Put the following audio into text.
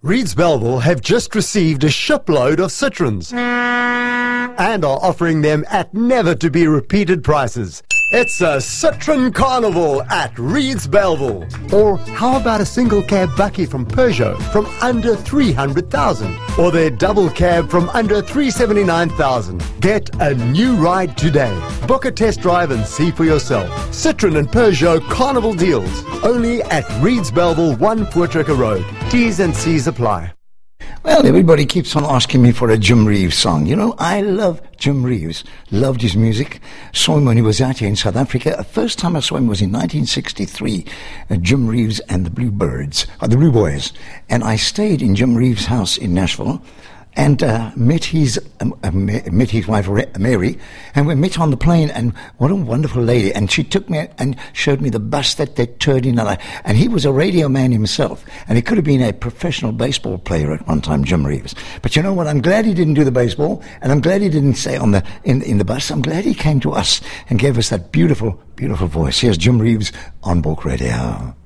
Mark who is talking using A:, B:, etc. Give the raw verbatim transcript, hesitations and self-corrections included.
A: Reeds Belleville have just received a shipload of Citroens and are offering them at never-to-be-repeated prices. It's a Citroen Carnival at Reeds Belleville. Or how about a single cab Bucky from Peugeot from under three hundred thousand? Or their double cab from under three hundred seventy-nine thousand? Get a new ride today. Book a test drive and see for yourself. Citroen and Peugeot Carnival deals. Only at Reeds Belleville, one Voortrekker Road. T's and C's apply.
B: Well, everybody keeps on asking me for a Jim Reeves song. You know, I love Jim Reeves. Loved his music. Saw him when he was out here in South Africa. The first time I saw him was in nineteen sixty-three. Uh, Jim Reeves and the Bluebirds, or the Blue Boys. And I stayed in Jim Reeves' house in Nashville and uh, met his um, uh, met his wife Mary, and we met on the plane. And what a wonderful lady! And she took me and showed me the bus that they toured in. And, I, and he was a radio man himself, and he could have been a professional baseball player at one time, Jim Reeves. But you know what? I'm glad he didn't do the baseball, and I'm glad he didn't stay on the in in the bus. I'm glad he came to us and gave us that beautiful, beautiful voice. Here's Jim Reeves on Bulk Radio.